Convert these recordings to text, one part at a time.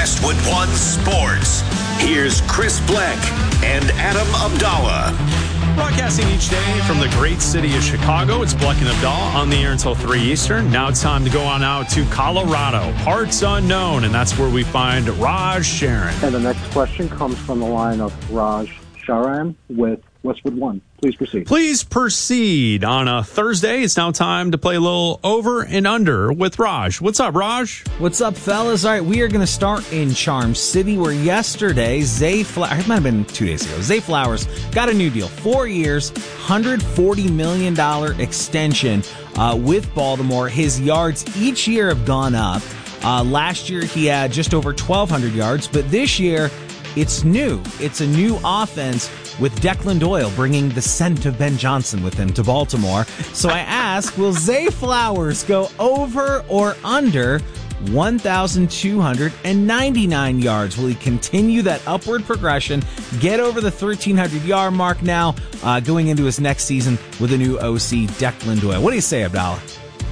Westwood One Sports. Here's Chris Bleck and Adam Abdallah. Broadcasting each day from the great city of Chicago, it's Bleck and Abdallah on the air until 3 Eastern. Now it's time to go on out to Colorado, parts unknown, and that's where we find Raj Sharon. And the next question comes from the line of Raj Sharan with Westwood One. Please proceed. Please proceed. On a Thursday, it's now time to play a little over and under with Raj. What's up, Raj? What's up, fellas? All right, we are going to start in Charm City, where yesterday, Zay Flowers, it might have been 2 days ago, Zay Flowers got a new deal. 4 years, $140 million extension with Baltimore. His yards each year have gone up. Last year, he had just over 1,200 yards, but this year, it's new. It's a new offense with Declan Doyle bringing the scent of Ben Johnson with him to Baltimore. So I ask, will Zay Flowers go over or under 1,299 yards? Will he continue that upward progression, get over the 1,300-yard mark now, going into his next season with a new OC, Declan Doyle? What do you say, Abdallah?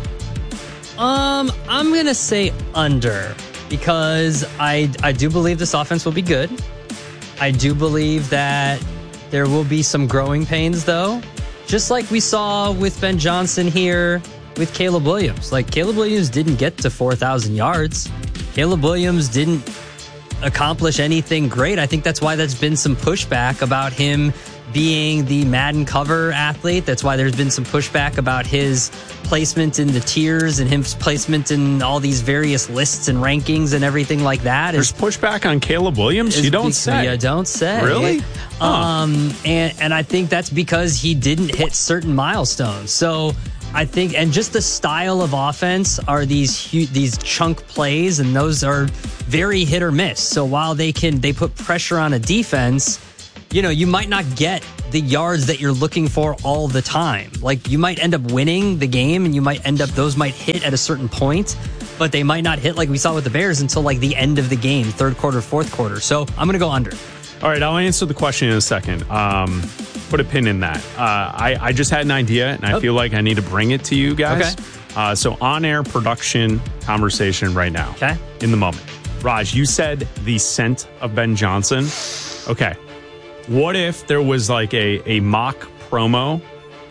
I'm going to say under, because I do believe this offense will be good. I do believe that there will be some growing pains, though, just like we saw with Ben Johnson here with Caleb Williams. Like, Caleb Williams didn't get to 4,000 yards. Caleb Williams didn't accomplish anything great. I think that's why there's been some pushback about him being the Madden cover athlete. That's why there's been some pushback about his placement in the tiers and his placement in all these various lists and rankings and everything like that. There's pushback on Caleb Williams? You don't say. You don't say. Really? And I think that's because he didn't hit certain milestones. So I think, and just the style of offense are these chunk plays, and those are very hit or miss. So while they put pressure on a defense, you know, you might not get the yards that you're looking for all the time. Like, you might end up winning the game, and those might hit at a certain point, but they might not hit, like we saw with the Bears, until like the end of the game, third quarter, fourth quarter. So I'm going to go under. All right, I'll answer the question in a second. Put a pin in that. I just had an idea, and I feel like I need to bring it to you guys. Okay. So on-air production conversation right now. Okay. In the moment. Raj, you said the scent of Ben Johnson. Okay. What if there was like a mock promo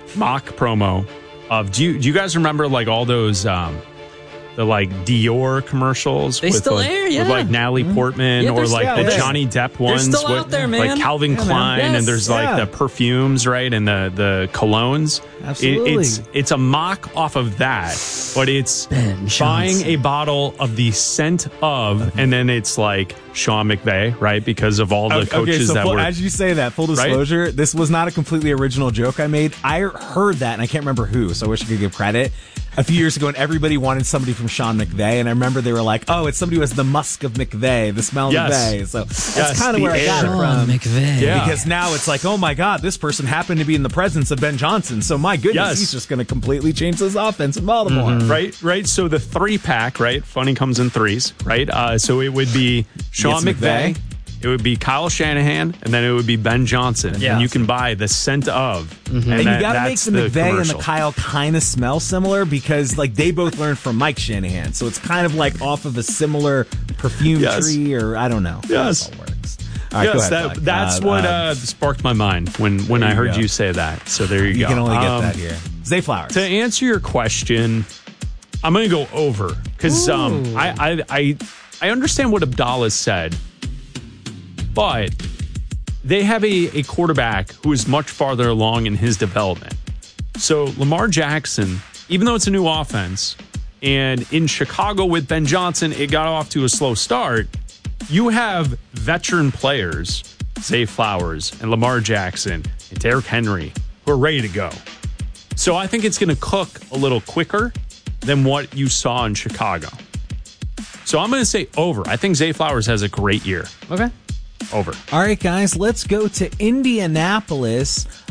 of, do you guys remember like all those the like Dior commercials? They still like, air, yeah. With like Natalie Portman, or like the Johnny Depp ones. They're still out there, man. Like Calvin Klein, Yes, and there's like the perfumes, right? And the colognes. Absolutely. It's a mock off of that, but it's buying a bottle of the scent of, and then it's like Sean McVay, right? Because of all the coaches that were. As you say that, full disclosure, right? This was not a completely original joke I made. I heard that, and I can't remember who, so I wish I could give credit. A few years ago, and everybody wanted somebody from Sean McVay, and I remember they were like, "Oh, it's somebody who has the musk of McVay, the smell of McVay." So that's kind of where I got it from. McVay. Yeah. Because now it's like, oh my God, this person happened to be in the presence of Ben Johnson. So my goodness, he's just going to completely change this offense in Baltimore. Mm-hmm. Right. So the 3-pack, right? Funny comes in threes, right? So it would be Sean McVay. It would be Kyle Shanahan, and then it would be Ben Johnson. Yeah. And you can buy the scent of. Mm-hmm. And you got to make the McVay and the Kyle kind of smell similar, because like they both learned from Mike Shanahan. So it's kind of like off of a similar perfume tree, or I don't know. Yes. That's all works. All right, go ahead, that's what sparked my mind when I heard you say that. So there you go. You can only get that here. Zay Flowers. To answer your question, I'm going to go over, because I understand what Abdallah said. But they have a quarterback who is much farther along in his development. So Lamar Jackson, even though it's a new offense, and in Chicago with Ben Johnson, it got off to a slow start, you have veteran players, Zay Flowers and Lamar Jackson and Derrick Henry, who are ready to go. So I think it's going to cook a little quicker than what you saw in Chicago. So I'm going to say over. I think Zay Flowers has a great year. Okay. Over. All right, guys, let's go to Indianapolis.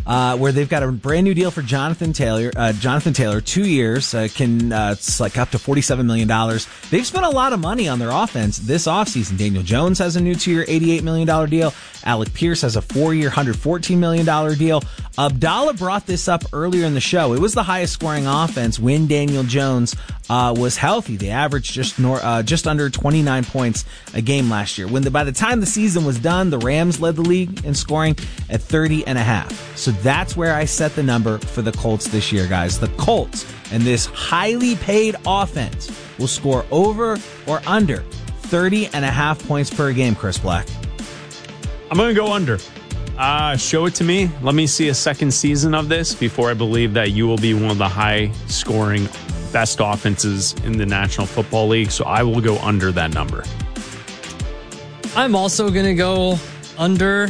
where they've got a brand new deal for Jonathan Taylor, 2 years, it's like up to $47 million. They've spent a lot of money on their offense this offseason. Daniel Jones has a new 2-year, $88 million deal. Alec Pierce has a 4-year, $114 million deal. Abdallah brought this up earlier in the show. It was the highest scoring offense when Daniel Jones was healthy. They averaged just under 29 points a game last year. By the time the season was done, the Rams led the league in scoring at 30.5. So that's where I set the number for the Colts this year, guys. The Colts and this highly paid offense will score over or under 30.5 points per game, Chris Black. I'm going to go under. Show it to me. Let me see a second season of this before I believe that you will be one of the high-scoring, best offenses in the National Football League. So I will go under that number. I'm also going to go under.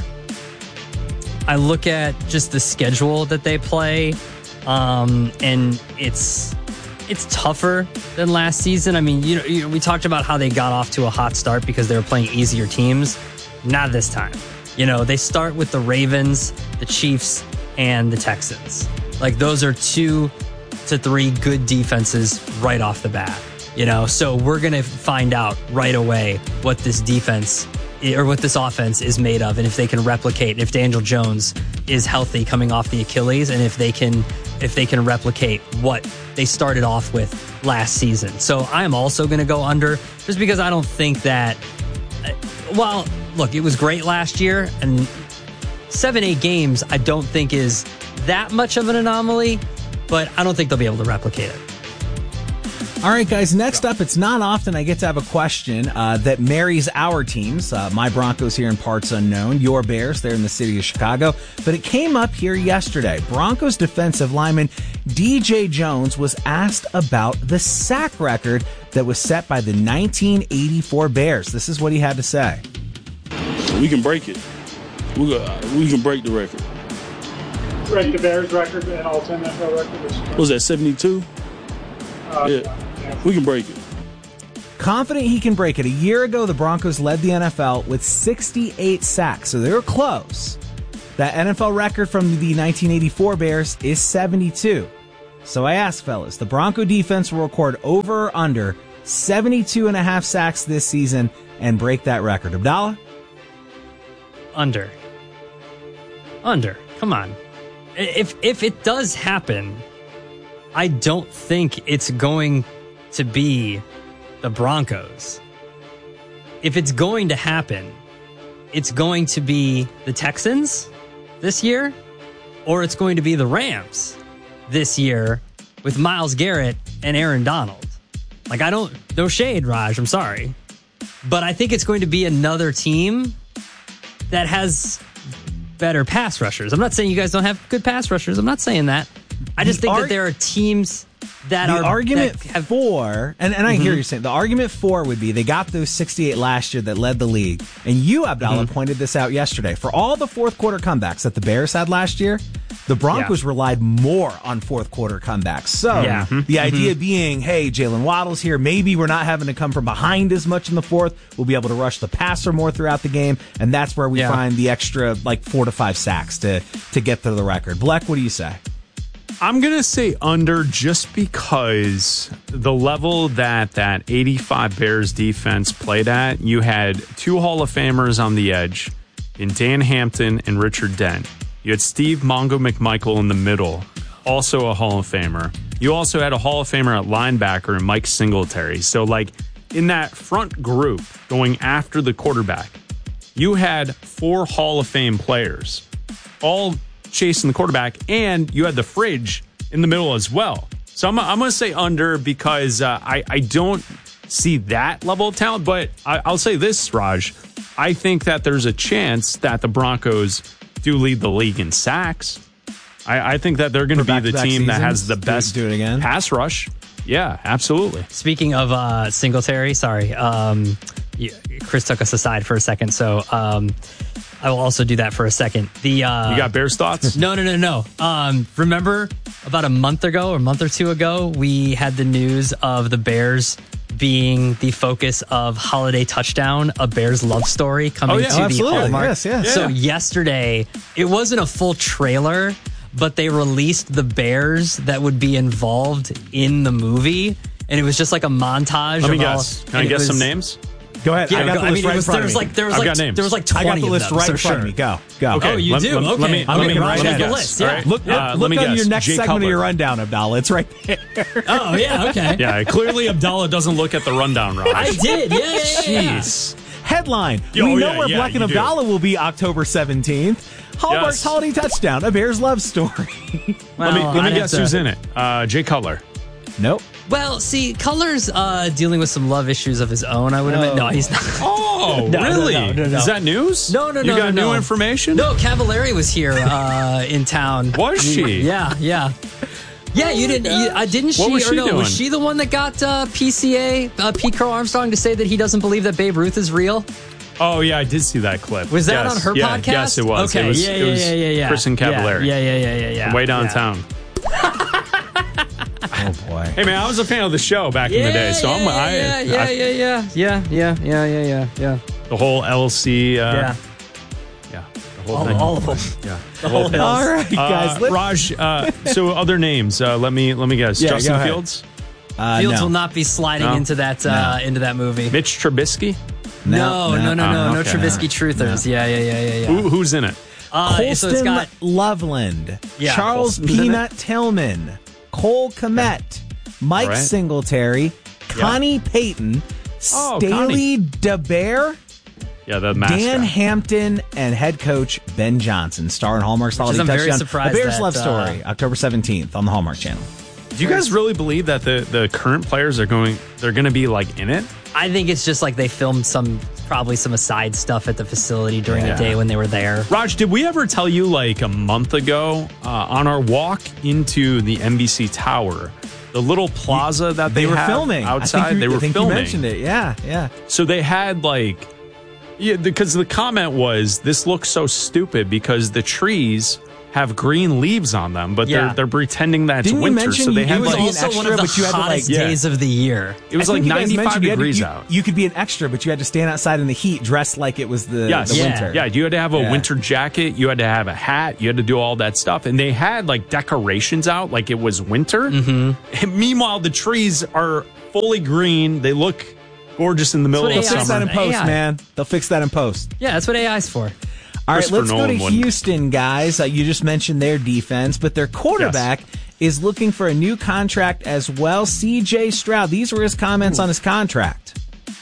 I look at just the schedule that they play, and it's tougher than last season. I mean, we talked about how they got off to a hot start because they were playing easier teams. Not this time. They start with the Ravens, the Chiefs, and the Texans. Like, those are 2 to 3 good defenses right off the bat. So we're going to find out right away what this defense or what this offense is made of, and if they can replicate, and if Daniel Jones is healthy coming off the Achilles, and if they can replicate what they started off with last season. So I'm also going to go under, just because I don't think that. Well, look, it was great last year, and 7-8 games I don't think is that much of an anomaly, but I don't think they'll be able to replicate it. All right, guys, next up, it's not often I get to have a question that marries our teams. My Broncos here in parts unknown, your Bears there in the city of Chicago. But it came up here yesterday. Broncos defensive lineman DJ Jones was asked about the sack record that was set by the 1984 Bears. This is what he had to say. We can break it. We can break the record. Break the Bears record and all-time NFL record. What was that, 72? Yeah. We can break it. Confident he can break it. A year ago, the Broncos led the NFL with 68 sacks, so they were close. That NFL record from the 1984 Bears is 72. So I ask, fellas, the Bronco defense will record over or under 72.5 sacks this season and break that record. Abdallah? Under. Come on. If it does happen, I don't think it's going to be the Broncos. If it's going to happen, it's going to be the Texans this year, or it's going to be the Rams this year with Myles Garrett and Aaron Donald. Like, no shade, Raj, I'm sorry. But I think it's going to be another team that has better pass rushers. I'm not saying you guys don't have good pass rushers. I'm not saying that. I just think that there are teams that are... The argument for, and I hear you saying, the argument for would be they got those 68 last year that led the league. And you, Abdallah, pointed this out yesterday. For all the fourth quarter comebacks that the Bears had last year, the Broncos relied more on fourth quarter comebacks. So the idea being, hey, Jalen Waddle's here. Maybe we're not having to come from behind as much in the fourth. We'll be able to rush the passer more throughout the game. And that's where we find the extra 4 to 5 sacks to get to the record. Black, what do you say? I'm going to say under, just because the level that 85 Bears defense played at, you had 2 Hall of Famers on the edge in Dan Hampton and Richard Dent. You had Steve Mongo McMichael in the middle, also a Hall of Famer. You also had a Hall of Famer at linebacker in Mike Singletary. So, in that front group going after the quarterback, you had 4 Hall of Fame players, all chasing the quarterback, and you had the fridge in the middle as well. So I'm going to say under, because I don't see that level of talent. But I'll say this, Raj. I think that there's a chance that the Broncos do lead the league in sacks. I think that they're going to be the team that has the best pass rush. Yeah, absolutely. Speaking of Singletary, sorry, Chris took us aside for a second, so I will also do that for a second. You got Bears thoughts? No. Remember about a month or 2 ago, we had the news of the Bears being the focus of Holiday Touchdown, a Bears love story coming to the absolutely. Hallmark. Yes. So yesterday, it wasn't a full trailer, but they released the Bears that would be involved in the movie. And it was just like a montage. Let me guess. Can I guess some names? Go ahead. Yeah, I got the list right in front of me. There was I've like got names. there was like 20 I got the list of them, right so in front of me. Go. Okay. Oh, you do? Let me I'm looking right at at the it. list. All Yeah. right. Look let me on guess. your next Jay segment of Cutler. your rundown, Abdallah. It's right there. Oh, yeah, okay. Yeah, clearly Abdallah doesn't look at the rundown, Raj. I did. Yeah. Jeez. Headline. Oh, We know yeah, where yeah, Black and you do. Abdallah will be October 17th. Hallmark's Yes. Holiday Touchdown, a Bears love story. Let me I'd guess have who's to- in it. Jay Cutler. Nope. Well, see, Cutler's dealing with some love issues of his own, I would admit. No, he's not. Oh, No, really? no. Is that news? No. You got new information? No, Cavallari was here in town. Was she? Yeah. Yeah, you didn't. Didn't she? What was or she no, doing? was she the one that got PCA, Pete Crow Armstrong, to say that he doesn't believe that Babe Ruth is real? Oh, yeah, I did see that clip. Was that Yes. on her Yeah, podcast? Yes, it was. Okay, It was, yeah. it was Kristen Cavallari. Yeah. Way downtown. Oh, boy. Hey, man, I was a fan of the show back in the day, so Yeah. the whole LC. Yeah. Yeah. The whole thing. All of them. Yeah. The whole hills. All right, guys. Raj, so other names. Let me guess. Yeah, go Justin ahead. Fields? Fields no. will not be sliding No. into that movie. Mitch Trubisky? No, okay. Trubisky truthers. Yeah. Who's in it? So it's Colston got Loveland, Yeah, Charles Colston's in Peanut Tillman, Cole Kmet, Mike All right. Singletary, Connie Payton, Oh, Staley DeBear, Yeah, the mascot. Dan Hampton, and head coach Ben Johnson. Star in Hallmark's Holiday I'm very Touchdown. surprised A Bears that, Love Story, October 17th on the Hallmark Channel. Do you guys really believe that the current players they're going to be like in it? I think it's just like they filmed probably some aside stuff at the facility during Yeah. the day when they were there. Raj, did we ever tell you like a month ago on our walk into the NBC Tower, the little plaza that They were have filming outside? I They were think filming. You mentioned it. Yeah. So they had because the comment was, this looks so stupid because the trees have green leaves on them, but Yeah. they're pretending that it's Didn't you winter. mention So they you had It was could be an also one extra, of the but you had to, hottest yeah. days of the year. it was I like think you guys 95 mentioned you had to- degrees you- out. You could be an extra, but you had to stand outside in the heat dressed like it was the Yes. winter. Yeah, you had to have a Yeah. winter jacket. You had to have a hat. You had to do all that stuff. And they had like decorations out like it was winter. Mm-hmm. And meanwhile, the trees are fully green. They look gorgeous in the middle That's of what They'll fix that summer. in post, AI. man. They'll fix that in post. Yeah, that's what AI's for. All right, Christopher let's go to Nolan wouldn't. Houston, guys. You just mentioned their defense, but their quarterback is looking for a new contract as well. C.J. Stroud. These were his comments on his contract.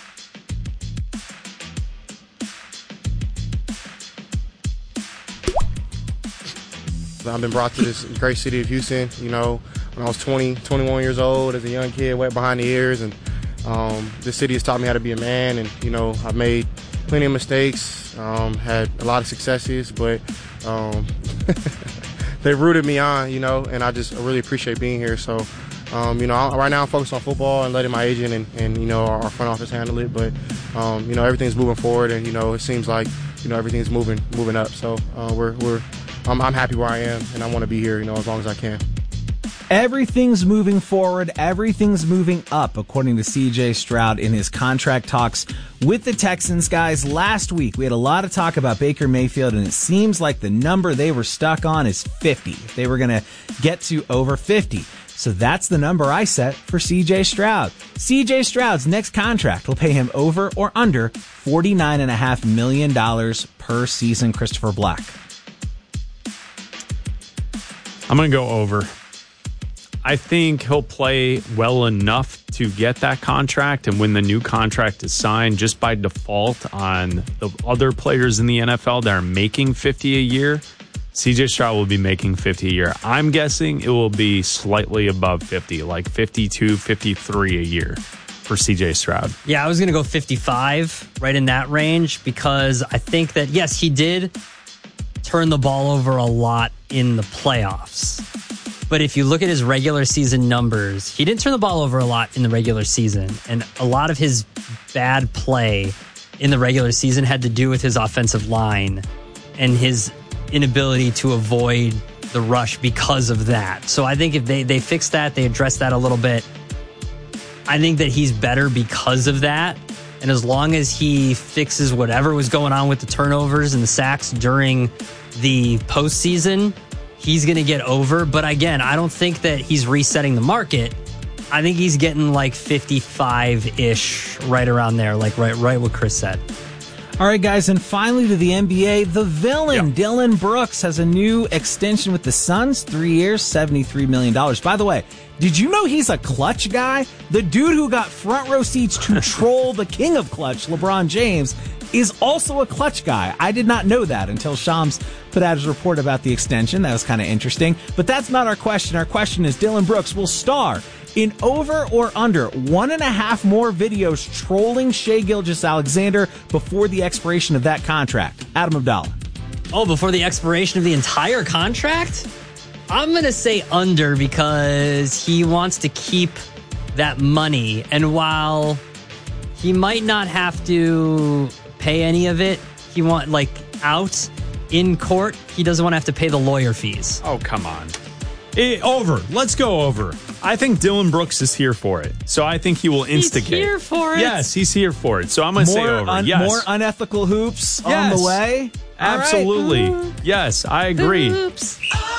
I've been brought to this great city of Houston, when I was 21 years old as a young kid, wet behind the ears. And this city has taught me how to be a man. And, I've made plenty of mistakes, had a lot of successes, but they rooted me on, and I really appreciate being here. So, right now I'm focused on football and letting my agent and our front office handle it. But, everything's moving forward and, it seems like, everything's moving up. So I'm happy where I am, and I want to be here, as long as I can. Everything's moving forward. Everything's moving up, according to C.J. Stroud in his contract talks with the Texans. Guys, last week we had a lot of talk about Baker Mayfield, and it seems like the number they were stuck on is 50. They were going to get to over 50. So that's the number I set for C.J. Stroud. C.J. Stroud's next contract will pay him over or under $49.5 million per season. Christopher Black. I'm going to go over. I think he'll play well enough to get that contract, and when the new contract is signed, just by default on the other players in the NFL that are making 50 a year, CJ Stroud will be making 50 a year. I'm guessing it will be slightly above 50, like 52, 53 a year for CJ Stroud. Yeah, I was going to go 55, right in that range, because I think that, yes, he did turn the ball over a lot in the playoffs. But if you look at his regular season numbers, he didn't turn the ball over a lot in the regular season. And a lot of his bad play in the regular season had to do with his offensive line and his inability to avoid the rush because of that. So I think if they fix that, they address that a little bit, I think that he's better because of that. And as long as he fixes whatever was going on with the turnovers and the sacks during the postseason, he's going to get over. But again, I don't think that he's resetting the market. I think he's getting like 55-ish, right around there, like right what Chris said. All right, guys, and finally to the NBA, the villain, Dylan Brooks, has a new extension with the Suns, 3 years, $73 million. By the way, did you know he's a clutch guy? The dude who got front row seats to troll the king of clutch, LeBron James, is also a clutch guy. I did not know that until Shams put out his report about the extension. That was kind of interesting. But that's not our question. Our question is, Dylan Brooks will star in over or under 1.5 more videos trolling Shai Gilgeous-Alexander before the expiration of that contract. Adam Abdallah. Oh, before the expiration of the entire contract? I'm going to say under because he wants to keep that money. And while he might not have to pay any of it, he want out in court, he doesn't want to have to pay the lawyer fees. Oh, come on. Over. Let's go over. I think Dylan Brooks is here for it. So I think he will instigate. He's here for it? Yes, he's here for it. So I'm going to say over. Yes. More unethical hoops on the way? Absolutely. Right. Yes, I agree. Oops.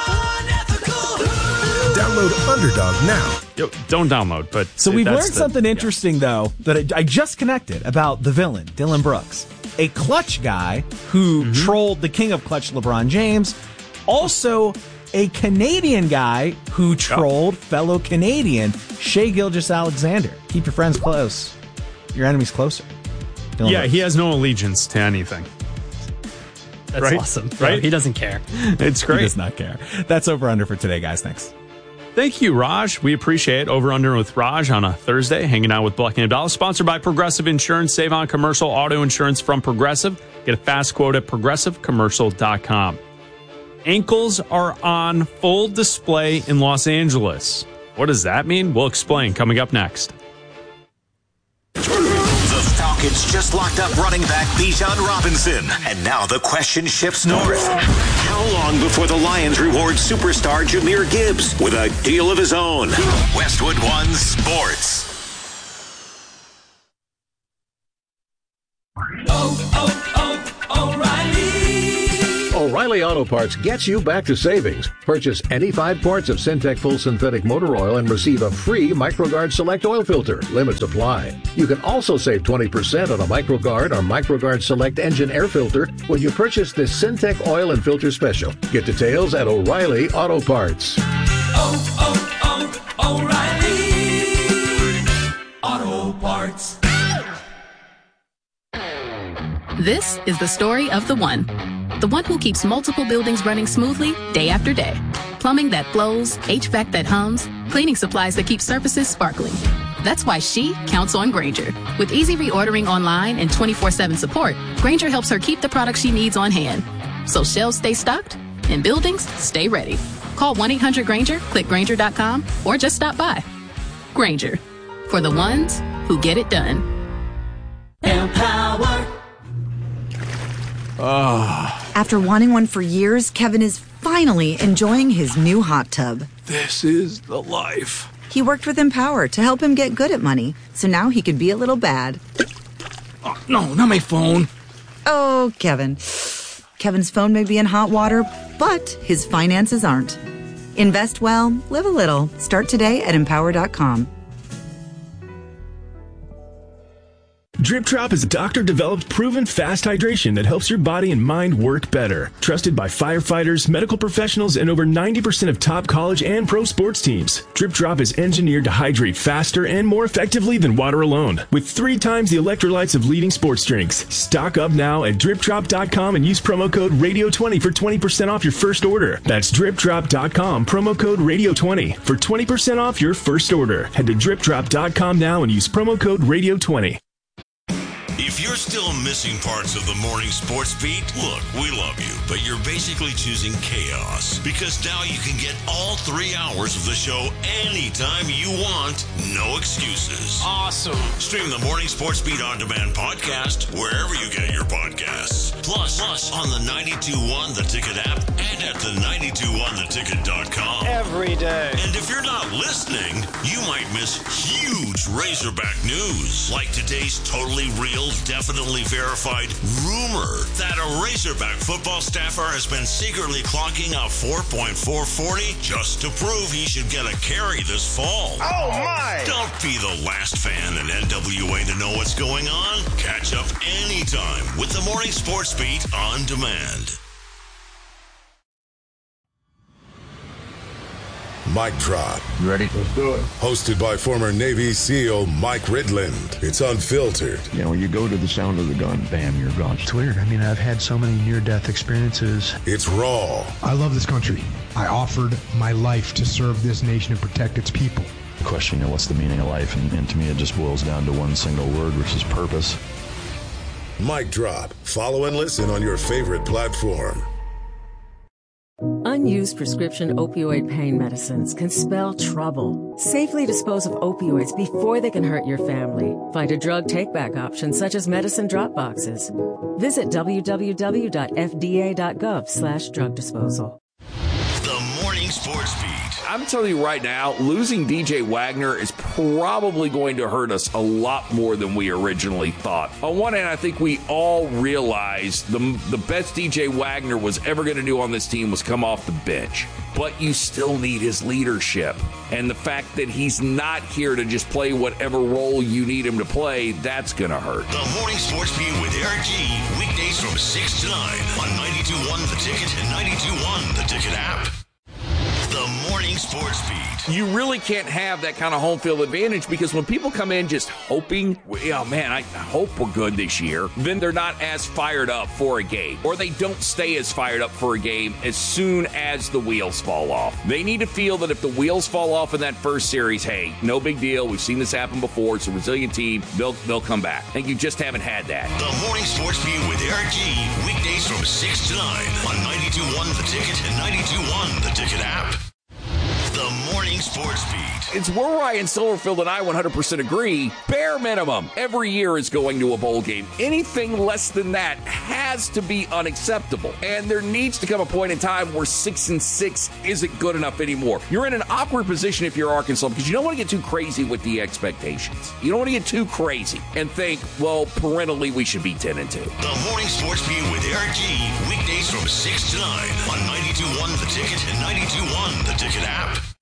Download Underdog now. Yo, don't download, but... So we've learned something interesting, though, that I just connected about the villain, Dylan Brooks. A clutch guy who trolled the king of clutch, LeBron James. Also, a Canadian guy who trolled fellow Canadian Shai Gilgeous-Alexander. Keep your friends close. Your enemies closer. Dylan Brooks. He has no allegiance to anything. That's awesome. Right? Yeah, he doesn't care. It's great. He does not care. That's over under for today, guys. Thanks. Thank you, Raj. We appreciate it. Over Under with Raj on a Thursday, hanging out with Black and Abdallah. Sponsored by Progressive Insurance. Save on commercial auto insurance from Progressive. Get a fast quote at progressivecommercial.com. Ankles are on full display in Los Angeles. What does that mean? We'll explain coming up next. The Falcons just locked up running back Bijan Robinson. And now the question shifts north. How long before the Lions reward superstar Jahmyr Gibbs with a deal of his own? Westwood One Sports. O'Reilly Auto Parts gets you back to savings. Purchase any 5 quarts of Syntec Full Synthetic Motor Oil and receive a free MicroGuard Select Oil Filter. Limits apply. You can also save 20% on a MicroGuard or MicroGuard Select Engine Air Filter when you purchase this Syntec Oil and Filter Special. Get details at O'Reilly Auto Parts. O'Reilly Auto Parts. This is the story of the one who keeps multiple buildings running smoothly day after day. Plumbing that flows, HVAC that hums, cleaning supplies that keep surfaces sparkling. That's why she counts on Grainger. With easy reordering online and 24/7 support, Grainger helps her keep the products she needs on hand. So shelves stay stocked and buildings stay ready. Call 1-800-GRAINGER, click Grainger.com, or just stop by. Grainger, for the ones who get it done. Empower. After wanting one for years, Kevin is finally enjoying his new hot tub. This is the life. He worked with Empower to help him get good at money, so now he could be a little bad. Oh, no, not my phone. Oh, Kevin. Kevin's phone may be in hot water, but his finances aren't. Invest well, live a little. Start today at Empower.com. Drip Drop is a doctor-developed, proven fast hydration that helps your body and mind work better. Trusted by firefighters, medical professionals, and over 90% of top college and pro sports teams. Drip Drop is engineered to hydrate faster and more effectively than water alone, with 3 times the electrolytes of leading sports drinks. Stock up now at DripDrop.com and use promo code Radio20 for 20% off your first order. That's DripDrop.com, promo code Radio20 for 20% off your first order. Head to DripDrop.com now and use promo code Radio20. If you're still missing parts of the morning sports beat, look, we love you, but you're basically choosing chaos. Because now you can get all 3 hours of the show anytime you want, no excuses. Awesome. Stream the Morning Sports Beat On Demand podcast wherever you get your podcasts. Plus, us on the 92.1 The Ticket app and at the 92ontheticket.com. Every day. And if you're not listening, you might miss huge Razorback news, like today's totally real, definitely verified rumor that a Razorback football staffer has been secretly clocking a 4.440 just to prove he should get a carry this fall. Oh, my! Don't be the last fan in NWA to know what's going on. Catch up anytime with the Morning Sports Beat on demand. Mic Drop. You ready? Let's do it. Hosted by former Navy SEAL Mike Ridland. It's unfiltered. You know, when you go to the sound of the gun, bam, you're gone. It's weird. I mean, I've had so many near-death experiences. It's raw. I love this country. I offered my life to serve this nation and protect its people. Question, you know, what's the meaning of life? And to me, it just boils down to one single word, which is purpose. Mic Drop. Follow and listen on your favorite platform. Unused prescription opioid pain medicines can spell trouble. Safely dispose of opioids before they can hurt your family. Find a drug take-back option such as medicine drop boxes. Visit www.fda.gov/drug disposal. The Morning Sports Beat. I'm telling you right now, losing DJ Wagner is probably going to hurt us a lot more than we originally thought. On one hand, I think we all realized the best DJ Wagner was ever going to do on this team was come off the bench. But you still need his leadership. And the fact that he's not here to just play whatever role you need him to play, that's going to hurt. The Morning Sports Beat with Eric G. Weekdays from 6 to 9 on 92.1 The Ticket and 92.1 The Ticket app. The Morning Sports Beat. You really can't have that kind of home field advantage because when people come in just hoping, oh man, I hope we're good this year, then they're not as fired up for a game, or they don't stay as fired up for a game as soon as the wheels fall off. They need to feel that if the wheels fall off in that first series, hey, no big deal. We've seen this happen before. It's a resilient team. They'll come back. And you just haven't had that. The Morning Sports Beat with Eric G. Weekdays from 6 to 9 on 92.1 The Ticket and 92.1 The Ticket app. The Morning Sports Beat. It's where Ryan Silverfield and I 100% agree. Bare minimum, every year is going to a bowl game. Anything less than that has to be unacceptable. And there needs to come a point in time where 6-6 isn't good enough anymore. You're in an awkward position if you're Arkansas because you don't want to get too crazy with the expectations. You don't want to get too crazy and think, well, parentally, we should be 10-2. The Morning Sports Beat with Eric G. Weekdays from 6 to 9 on 92.1 The Ticket and 92.1 The Ticket app.